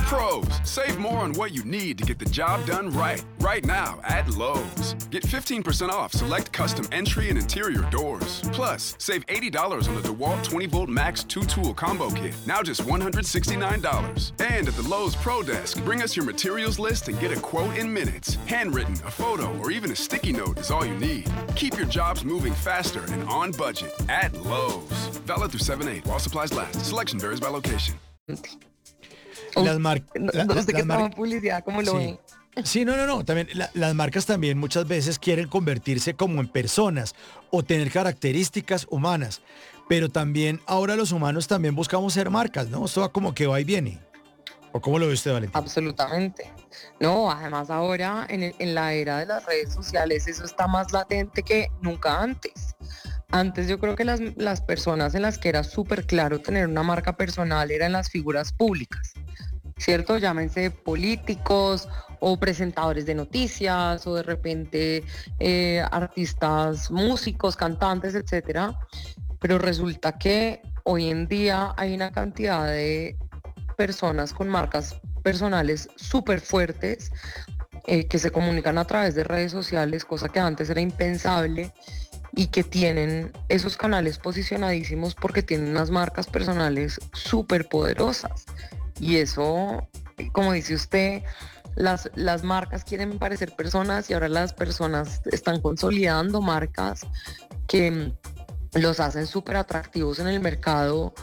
Pros, save more on what you need to get the job done right. Right now at Lowe's. Get 15% off select custom entry and interior doors. Plus, save $80 on the DeWalt 20-volt Max 2-tool combo kit. Now just $169. And at the Lowe's Pro Desk, bring us your materials list and get a quote in minutes. Handwritten, a photo, or even a sticky note is all you need. Keep your jobs moving faster and on budget at Lowe's. Valid through 7/8 while supplies last. Selection varies by location. Las marcas. No sé qué estaba publicidad, ¿cómo lo ven? Sí, no. También las marcas también muchas veces quieren convertirse como en personas o tener características humanas. Pero también ahora los humanos también buscamos ser marcas, ¿no? Esto va como que va y viene. ¿O cómo lo ve usted, Valentín? Absolutamente. No, además ahora en la era de las redes sociales eso está más latente que nunca antes. Antes yo creo que las personas en las que era súper claro tener una marca personal eran las figuras públicas, ¿cierto? Llámense políticos o presentadores de noticias o de repente artistas, músicos, cantantes, etcétera. Pero resulta que hoy en día hay una cantidad de personas con marcas personales súper fuertes que se comunican a través de redes sociales, cosa que antes era impensable, y que tienen esos canales posicionadísimos porque tienen unas marcas personales súper poderosas. Y eso, como dice usted, las marcas quieren parecer personas y ahora las personas están consolidando marcas que los hacen súper atractivos en el mercado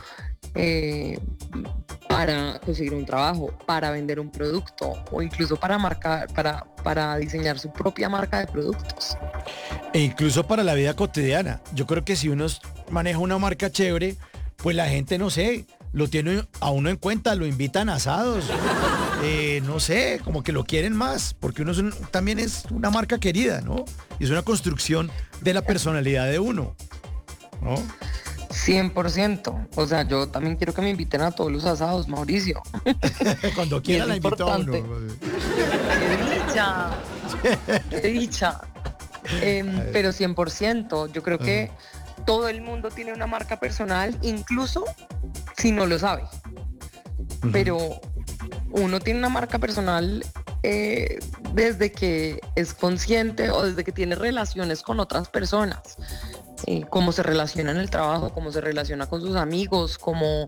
para conseguir un trabajo, para vender un producto o incluso para diseñar su propia marca de productos. E incluso para la vida cotidiana. Yo creo que si uno maneja una marca chévere, pues la gente, no sé, lo tiene a uno en cuenta, lo invitan a asados, no sé, como que lo quieren más, porque uno también es una marca querida, ¿no? Y es una construcción de la personalidad de uno, ¿no? 100%. O sea, yo también quiero que me inviten a todos los asados, Mauricio. Cuando quiera la invito a uno. ¡Qué dicha! ¡Qué dicha! Pero 100%. Yo creo que todo el mundo tiene una marca personal, incluso si no lo sabe. Pero uno tiene una marca personal desde que es consciente o desde que tiene relaciones con otras personas. Cómo se relaciona en el trabajo, cómo se relaciona con sus amigos, cómo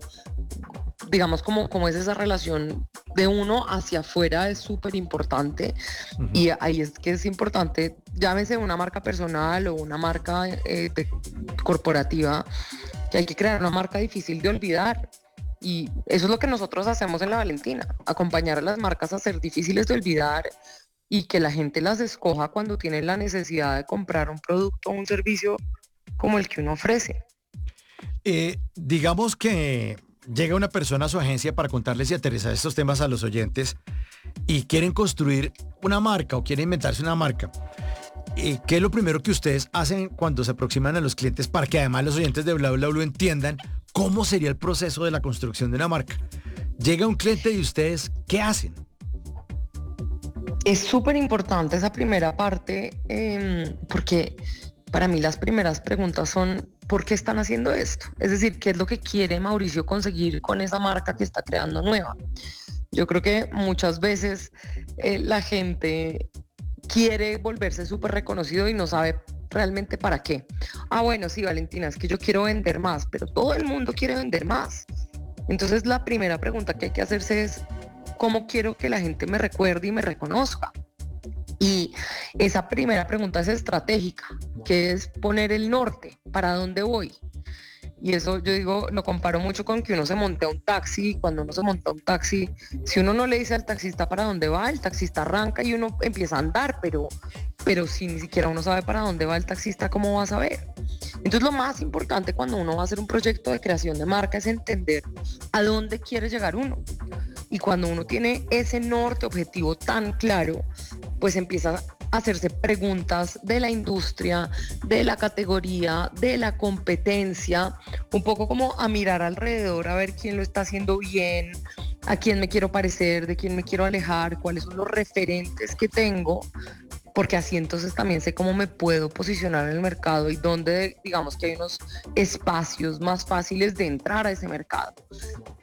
es esa relación de uno hacia afuera es súper importante. Y ahí es que es importante, llámese una marca personal o una marca corporativa, que hay que crear una marca difícil de olvidar. Y eso es lo que nosotros hacemos en La Valentina, acompañar a las marcas a ser difíciles de olvidar y que la gente las escoja cuando tiene la necesidad de comprar un producto o un servicio como el que uno ofrece. Digamos que llega una persona a su agencia para contarles y aterrizar estos temas a los oyentes y quieren construir una marca o quieren inventarse una marca. ¿Qué es lo primero que ustedes hacen cuando se aproximan a los clientes para que además los oyentes de Bla Bla Blue entiendan cómo sería el proceso de la construcción de una marca? Llega un cliente y ustedes, ¿qué hacen? Es súper importante esa primera parte porque para mí las primeras preguntas son ¿por qué están haciendo esto? Es decir, ¿qué es lo que quiere Mauricio conseguir con esa marca que está creando nueva? Yo creo que muchas veces la gente quiere volverse súper reconocido y no sabe realmente para qué. Bueno, sí, Valentina, es que yo quiero vender más, pero todo el mundo quiere vender más. Entonces la primera pregunta que hay que hacerse es ¿cómo quiero que la gente me recuerde y me reconozca? Y esa primera pregunta es estratégica, que es poner el norte, ¿para dónde voy? Y eso yo digo, lo comparo mucho con que uno se monte a un taxi. Cuando uno se monta a un taxi, si uno no le dice al taxista para dónde va, el taxista arranca y uno empieza a andar, pero si ni siquiera uno sabe para dónde va el taxista, ¿cómo va a saber? Entonces lo más importante cuando uno va a hacer un proyecto de creación de marca es entender a dónde quiere llegar uno. Y cuando uno tiene ese norte objetivo tan claro, pues empieza a hacerse preguntas de la industria, de la categoría, de la competencia, un poco como a mirar alrededor, a ver quién lo está haciendo bien, a quién me quiero parecer, de quién me quiero alejar, cuáles son los referentes que tengo, porque así entonces también sé cómo me puedo posicionar en el mercado y dónde, digamos que hay unos espacios más fáciles de entrar a ese mercado.